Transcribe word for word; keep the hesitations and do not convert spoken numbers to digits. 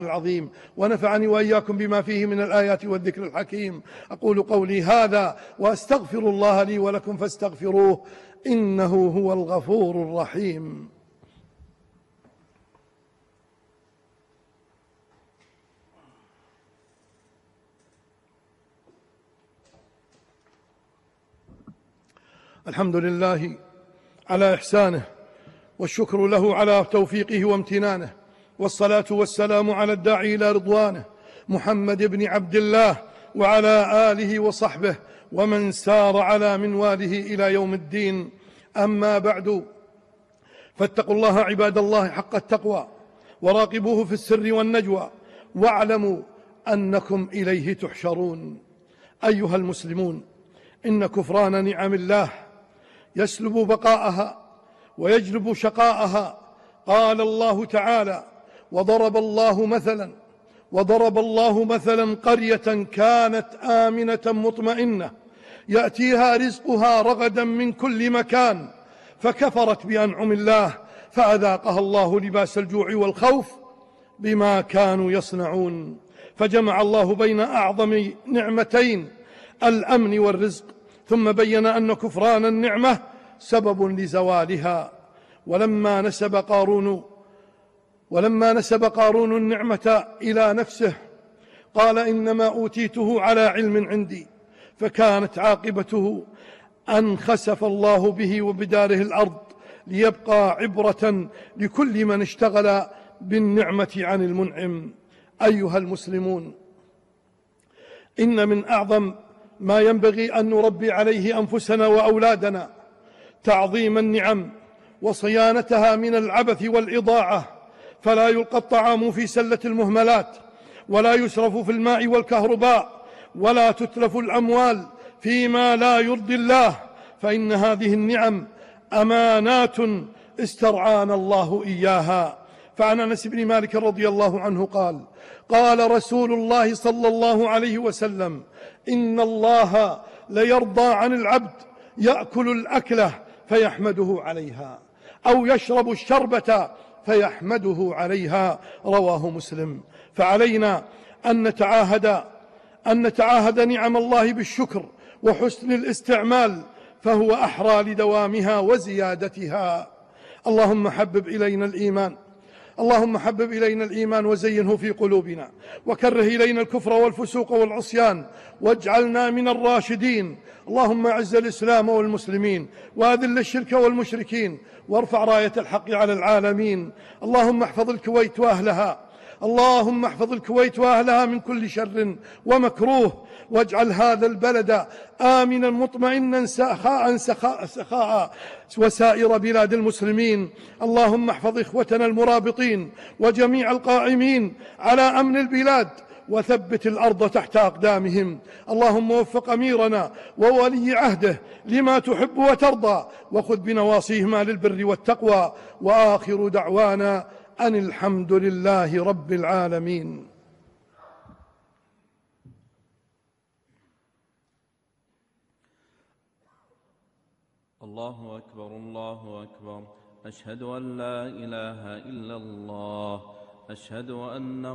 العظيم، ونفعني وإياكم بما فيه من الآيات والذكر الحكيم. أقول قولي هذا وأستغفر الله لي ولكم فاستغفروه إنه هو الغفور الرحيم. الحمد لله على إحسانه، والشكر له على توفيقه وامتنانه، والصلاة والسلام على الداعي إلى رضوانه محمد بن عبد الله وعلى آله وصحبه ومن سار على منواله إلى يوم الدين. أما بعد، فاتقوا الله عباد الله حق التقوى، وراقبوه في السر والنجوى، واعلموا أنكم إليه تحشرون. أيها المسلمون، إن كفران نعم الله يسلب بقاءها ويجلب شقاءها. قال الله تعالى: وضرب الله مثلا وضرب الله مثلا قرية كانت آمنة مطمئنة يأتيها رزقها رغدا من كل مكان فكفرت بأنعم الله فأذاقها الله لباس الجوع والخوف بما كانوا يصنعون. فجمع الله بين أعظم نعمتين الأمن والرزق، ثم بين أن كفران النعمة سبب لزوالها. ولما نسب قارون ولما نسب قارون النعمة إلى نفسه قال: إنما أوتيته على علم عندي، فكانت عاقبته أن خسف الله به وبداره الأرض ليبقى عبرة لكل من اشتغل بالنعمة عن المنعم. أيها المسلمون، إن من أعظم ما ينبغي أن نربي عليه أنفسنا وأولادنا تعظيم النعم وصيانتها من العبث والإضاعة، فلا يلقى الطعام في سلة المهملات، ولا يسرف في الماء والكهرباء، ولا تتلف الأموال فيما لا يرضي الله، فإن هذه النعم أمانات استرعانا الله إياها. فعن أنس بن مالك رضي الله عنه قال: قال رسول الله صلى الله عليه وسلم: إن الله ليرضى عن العبد يأكل الأكلة فيحمده عليها، أو يشرب الشربة فيحمده عليها. رواه مسلم. فعلينا أن نتعاهد أن نتعاهد نعم الله بالشكر وحسن الاستعمال، فهو أحرى لدوامها وزيادتها. اللهم حبب إلينا الإيمان اللهم حبب إلينا الإيمان وزينه في قلوبنا، وكره إلينا الكفر والفسوق والعصيان، واجعلنا من الراشدين. اللهم أعز الإسلام والمسلمين، وأذل الشرك والمشركين، وارفع راية الحق على العالمين. اللهم احفظ الكويت وأهلها اللهم احفظ الكويت وأهلها من كل شر ومكروه، واجعل هذا البلد آمنا مطمئنا سخاء سخاء سخاء وسائر بلاد المسلمين. اللهم احفظ إخوتنا المرابطين وجميع القائمين على أمن البلاد، وثبت الأرض تحت أقدامهم. اللهم وفق أميرنا وولي عهده لما تحب وترضى، وخذ بنواصيهما للبر والتقوى. وآخر دعوانا أن الحمد لله رب العالمين. الله أكبر الله أكبر. أشهد أن لا إله إلا الله. أشهد أن